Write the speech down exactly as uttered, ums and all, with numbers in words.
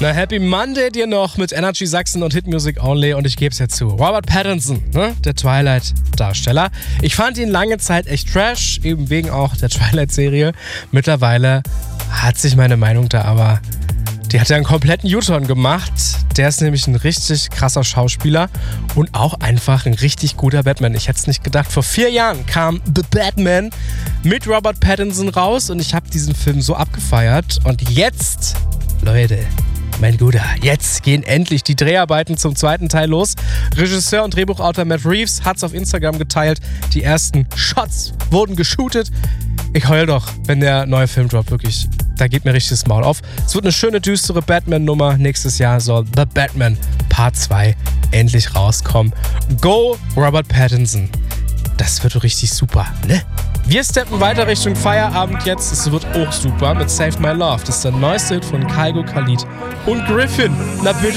Na, Happy Monday dir noch mit Energy Sachsen und Hit Music Only und ich gebe es ja zu. Robert Pattinson, ne? Der Twilight-Darsteller. Ich fand ihn lange Zeit echt trash, eben wegen auch der Twilight-Serie. Mittlerweile hat sich meine Meinung da aber, die hat ja einen kompletten U-Turn gemacht. Der ist nämlich ein richtig krasser Schauspieler und auch einfach ein richtig guter Batman. Ich hätte es nicht gedacht. Vor vier Jahren kam The Batman mit Robert Pattinson raus und ich habe diesen Film so abgefeiert. Und jetzt, Leute, mein Guter, jetzt gehen endlich die Dreharbeiten zum zweiten Teil los. Regisseur und Drehbuchautor Matt Reeves hat es auf Instagram geteilt. Die ersten Shots wurden geshootet. Ich heul doch, wenn der neue Film droppt, wirklich. Da geht mir richtig das Maul auf. Es wird eine schöne, düstere Batman-Nummer. Nächstes Jahr soll The Batman Part zwei endlich rauskommen. Go, Robert Pattinson. Das wird richtig super, ne? Wir steppen weiter Richtung Feierabend jetzt. Es wird auch super mit Save My Love. Das ist der neueste Hit von Kygo, Khalid und Griffin. Na bitte.